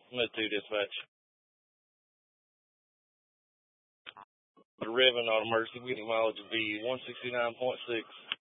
Med 2 dispatch. The Riven on emergency, we acknowledge V 169.6.